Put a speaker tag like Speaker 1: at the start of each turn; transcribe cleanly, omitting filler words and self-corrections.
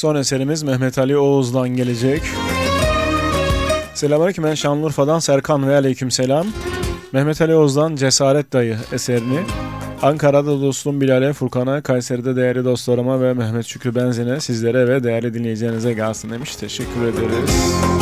Speaker 1: Son eserimiz Mehmet Ali Oğuz'dan gelecek. Selamünaleyküm, ben Şanlıurfa'dan Serkan ve aleykümselam. Mehmet Ali Oğuz'dan Cesaret Dayı eserini Ankara'da dostum Bilal'e, Furkan'a, Kayseri'de değerli dostlarıma ve Mehmet Şükrü Benzin'e, sizlere ve değerli dinleyicilerinize gelsin demiş. Teşekkür ederiz.